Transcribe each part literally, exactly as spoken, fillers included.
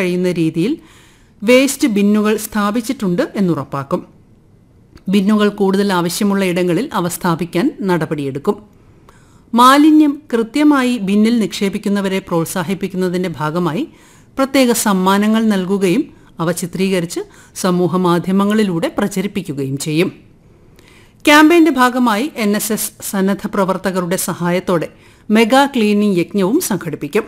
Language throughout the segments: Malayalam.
കഴിയുന്ന രീതിയിൽ വേസ്റ്റ് ബിന്നുകൾ സ്ഥാപിച്ചിട്ടുണ്ട് എന്നുറപ്പാക്കും. ബിന്നുകൾ കൂടുതൽ ആവശ്യമുള്ള ഇടങ്ങളിൽ അവ സ്ഥാപിക്കാൻ നടപടിയെടുക്കും. മാലിന്യം കൃത്യമായി ബിന്നിൽ നിക്ഷേപിക്കുന്നവരെ പ്രോത്സാഹിപ്പിക്കുന്നതിന്റെ ഭാഗമായി പ്രത്യേക സമ്മാനങ്ങൾ നൽകുകയും അവ ചിത്രീകരിച്ച് സമൂഹമാധ്യമങ്ങളിലൂടെ പ്രചരിപ്പിക്കുകയും ചെയ്യും. ക്യാമ്പയിന്റെ ഭാഗമായി എൻ എസ് എസ് സന്നദ്ധ പ്രവർത്തകരുടെ സഹായത്തോടെ മെഗാ ക്ലീനിംഗ് യജ്ഞവും സംഘടിപ്പിക്കും.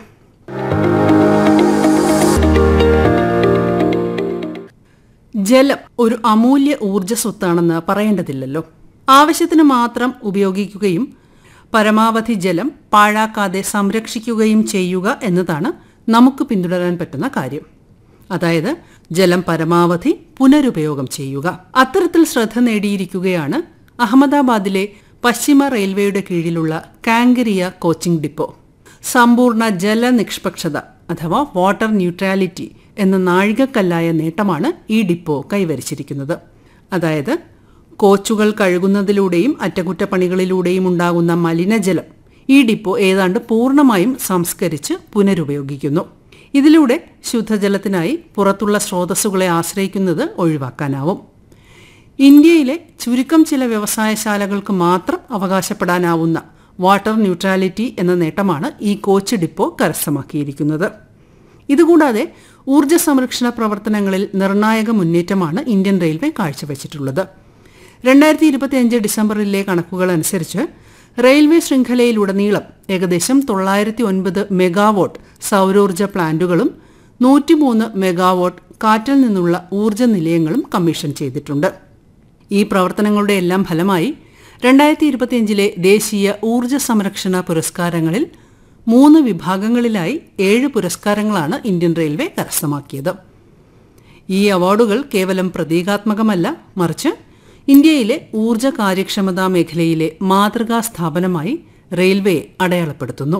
ജലം ഒരു അമൂല്യ ഊർജ്ജ സ്വത്താണെന്ന് പറയേണ്ടതില്ലല്ലോ. ആവശ്യത്തിന് മാത്രം ഉപയോഗിക്കുകയും പരമാവധി ജലം പാഴാക്കാതെ സംരക്ഷിക്കുകയും ചെയ്യുക എന്നതാണ് നമുക്ക് പിന്തുടരാൻ പറ്റുന്ന കാര്യം. അതായത് ജലം പരമാവധി പുനരുപയോഗം ചെയ്യുക. അത്തരത്തിൽ ശ്രദ്ധ നേടിയിരിക്കുകയാണ് അഹമ്മദാബാദിലെ പശ്ചിമ റെയിൽവേയുടെ കീഴിലുള്ള കാങ്കരിയ കോച്ചിംഗ് ഡിപ്പോ. സമ്പൂർണ്ണ ജലനിഷ്പക്ഷത അഥവാ വാട്ടർ ന്യൂട്രാലിറ്റി എന്ന നാഴികക്കല്ലായ നേട്ടമാണ് ഈ ഡിപ്പോ കൈവരിച്ചിരിക്കുന്നത്. അതായത് കോച്ചുകൾ കഴുകുന്നതിലൂടെയും അറ്റകുറ്റപ്പണികളിലൂടെയും ഉണ്ടാകുന്ന മലിനജലം ഈ ഡിപ്പോ ഏതാണ്ട് പൂർണ്ണമായും സംസ്കരിച്ച് പുനരുപയോഗിക്കുന്നു. ഇതിലൂടെ ശുദ്ധജലത്തിനായി പുറത്തുള്ള സ്രോതസ്സുകളെ ആശ്രയിക്കുന്നത് ഒഴിവാക്കാനാവും. ഇന്ത്യയിലെ ചുരുക്കം ചില വ്യവസായശാലകൾക്ക് മാത്രം അവകാശപ്പെടാനാവുന്ന വാട്ടർ ന്യൂട്രാലിറ്റി എന്ന നേട്ടമാണ് ഈ കോച്ച് ഡിപ്പോ കരസ്ഥമാക്കിയിരിക്കുന്നത്. ഇതുകൂടാതെ ഊർജ്ജ സംരക്ഷണ പ്രവർത്തനങ്ങളിൽ നിർണായക മുന്നേറ്റമാണ് ഇന്ത്യൻ റെയിൽവേ കാഴ്ചവെച്ചിട്ടുള്ളത്. രണ്ടായിരത്തി ഇരുപത്തിയഞ്ച് ഡിസംബറിലെ കണക്കുകൾ അനുസരിച്ച് റെയിൽവേ ശൃംഖലയിലുടനീളം ഏകദേശം തൊള്ളായിരത്തി ഒൻപത് മെഗാവാട്ട് സൗരോർജ്ജ പ്ലാന്റുകളും നൂറ്റിമൂന്ന് മെഗാവാട്ട് കാറ്റിൽ നിന്നുള്ള ഊർജ്ജ നിലയങ്ങളും കമ്മീഷൻ ചെയ്തിട്ടുണ്ട്. ഈ പ്രവർത്തനങ്ങളുടെ എല്ലാം ഫലമായി രണ്ടായിരത്തി ഇരുപത്തിയഞ്ചിലെ ദേശീയ ഊർജ്ജ സംരക്ഷണ പുരസ്കാരങ്ങളിൽ മൂന്ന് വിഭാഗങ്ങളിലായി ഏഴ് പുരസ്കാരങ്ങളാണ് ഇന്ത്യൻ റെയിൽവേ കരസ്ഥമാക്കിയത്. ഈ അവാർഡുകൾ കേവലം പ്രതീകാത്മകമല്ല, മറിച്ച് ഇന്ത്യയിലെ ഊർജ്ജ കാര്യക്ഷമതാ മേഖലയിലെ മാതൃകാ സ്ഥാപനമായി റെയിൽവേ അടയാളപ്പെടുത്തുന്നു.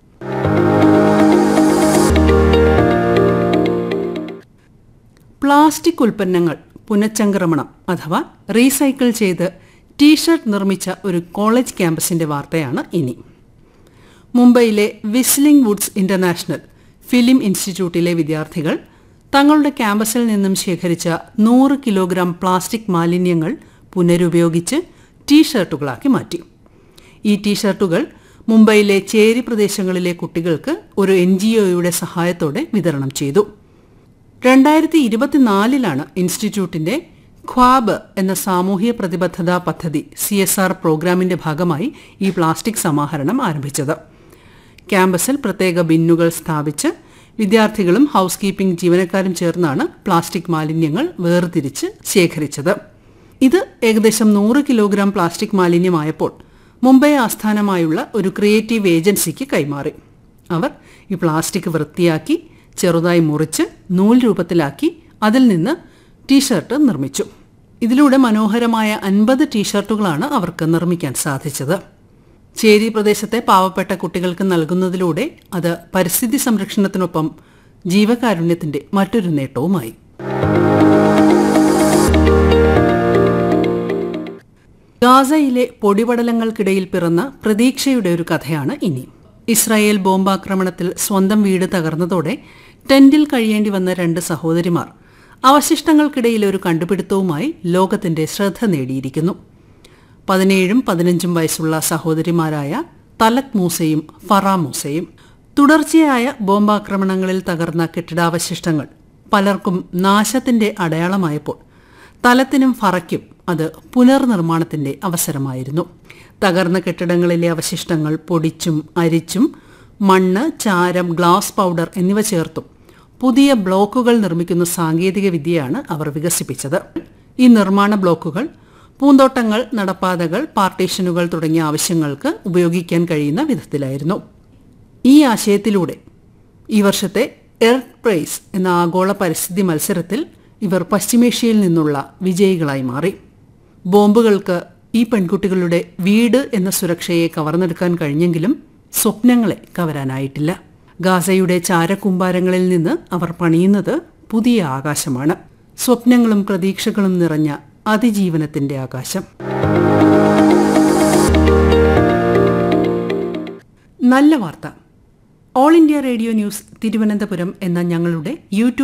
പ്ലാസ്റ്റിക് ഉൽപ്പന്നങ്ങൾ പുനഃചംക്രമണം അഥവാ റീസൈക്കിൾ ചെയ്ത് ടീഷർട്ട് നിർമ്മിച്ച ഒരു കോളേജ് ക്യാമ്പസിന്റെ വാർത്തയാണ് ഇനി. മുംബൈയിലെ വിസ്ലിംഗ് വുഡ്സ് ഇന്റർനാഷണൽ ഫിലിം ഇൻസ്റ്റിറ്റ്യൂട്ടിലെ വിദ്യാർത്ഥികൾ തങ്ങളുടെ ക്യാമ്പസിൽ നിന്നും ശേഖരിച്ച നൂറ് കിലോഗ്രാം പ്ലാസ്റ്റിക് മാലിന്യങ്ങൾ പുനരുപയോഗിച്ച് ടീഷർട്ടുകളാക്കി മാറ്റി. ഈ ടീഷർട്ടുകൾ മുംബൈയിലെ ചേരി പ്രദേശങ്ങളിലെ കുട്ടികൾക്ക് ഒരു എൻ ജി ഒയുടെ സഹായത്തോടെ വിതരണം ചെയ്തു. രണ്ടായിരത്തി ഇരുപത്തിനാലിലാണ് ഇൻസ്റ്റിറ്റ്യൂട്ടിന്റെ ഖ്വാബ് എന്ന സാമൂഹ്യ പ്രതിബദ്ധതാ പദ്ധതി സി എസ് ആർ പ്രോഗ്രാമിന്റെ ഭാഗമായി ഈ പ്ലാസ്റ്റിക് സമാഹരണം ആരംഭിച്ചത്. ക്യാമ്പസിൽ പ്രത്യേക ബിന്നുകൾ സ്ഥാപിച്ച് വിദ്യാർത്ഥികളും ഹൌസ് കീപ്പിംഗ് ജീവനക്കാരും ചേർന്നാണ് പ്ലാസ്റ്റിക് മാലിന്യങ്ങൾ വേർതിരിച്ച് ശേഖരിച്ചത്. ഇത് ഏകദേശം നൂറ് കിലോഗ്രാം പ്ലാസ്റ്റിക് മാലിന്യമായപ്പോൾ മുംബൈ ആസ്ഥാനമായുള്ള ഒരു ക്രിയേറ്റീവ് ഏജൻസിക്ക് കൈമാറി. അവർ ഈ പ്ലാസ്റ്റിക് വൃത്തിയാക്കി ചെറുതായി മുറിച്ച് നൂൽ രൂപത്തിലാക്കി അതിൽ നിന്ന് ടീഷർട്ട് നിർമ്മിച്ചു. ഇതിലൂടെ മനോഹരമായ അൻപത് ടീഷർട്ടുകളാണ് അവർക്ക് നിർമ്മിക്കാൻ സാധിച്ചത്. ചേരി പ്രദേശത്തെ പാവപ്പെട്ട കുട്ടികൾക്ക് നൽകുന്നതിലൂടെ അത് പരിസ്ഥിതി സംരക്ഷണത്തിനൊപ്പം ജീവകാരുണ്യത്തിന്റെ മറ്റൊരു നേട്ടവുമായി. ഗാസയിലെ പൊടിപടലങ്ങൾക്കിടയിൽ പിറന്ന പ്രതീക്ഷയുടെ ഒരു കഥയാണ് ഇനി. ഇസ്രായേൽ ബോംബാക്രമണത്തിൽ സ്വന്തം വീട് തകർന്നതോടെ ടെന്റിൽ കഴിയേണ്ടി വന്ന രണ്ട് സഹോദരിമാർ അവശിഷ്ടങ്ങൾക്കിടയിൽ ഒരു കണ്ടുപിടുത്തവുമായി ലോകത്തിന്റെ ശ്രദ്ധ നേടിയിരിക്കുന്നു. പതിനേഴും പതിനഞ്ചും വയസ്സുള്ള സഹോദരിമാരായ തലക് മൂസയും ഫറ മൂസയും. തുടർച്ചയായ ബോംബാക്രമണങ്ങളിൽ തകർന്ന കെട്ടിടാവശിഷ്ടങ്ങൾ പലർക്കും നാശത്തിന്റെ അടയാളമായപ്പോൾ തലത്തിനും ഫറയ്ക്കും അത് പുനർനിർമ്മാണത്തിന്റെ അവസരമായിരുന്നു. തകർന്ന കെട്ടിടങ്ങളിലെ അവശിഷ്ടങ്ങൾ പൊടിച്ചും അരിച്ചും മണ്ണ്, ചാരം, ഗ്ലാസ് പൗഡർ എന്നിവ ചേർത്തും പുതിയ ബ്ലോക്കുകൾ നിർമ്മിക്കുന്ന സാങ്കേതിക വിദ്യയാണ് അവർ വികസിപ്പിച്ചത്. ഈ നിർമ്മാണ ബ്ലോക്കുകൾ പൂന്തോട്ടങ്ങൾ, നടപ്പാതകൾ, പാർട്ടീഷനുകൾ തുടങ്ങിയ ആവശ്യങ്ങൾക്ക് ഉപയോഗിക്കാൻ കഴിയുന്ന വിധത്തിലായിരുന്നു. ഈ ആശയത്തിലൂടെ ഈ വർഷത്തെ എർത്ത് പ്രൈസ് എന്ന ആഗോള പരിസ്ഥിതി മത്സരത്തിൽ ഇവർ പശ്ചിമേഷ്യയിൽ നിന്നുള്ള വിജയികളായി മാറി. ബോംബുകൾക്ക് ഈ പെൺകുട്ടികളുടെ വീട് എന്ന സുരക്ഷയെ കവർന്നെടുക്കാൻ കഴിഞ്ഞെങ്കിലും സ്വപ്നങ്ങളെ കവരാനായിട്ടില്ല. ഗാസയുടെ ചാരക്കൂമ്പാരങ്ങളിൽ നിന്ന് അവർ പണിയുന്നത് പുതിയ ആകാശമാണ്. സ്വപ്നങ്ങളും പ്രതീക്ഷകളും നിറഞ്ഞ അതിജീവനത്തിന്റെ ആകാശം. നല്ല വാർത്ത. All India radio news Thiruvananthapuram എന്ന ഞങ്ങളുടെ യൂട്യൂബ്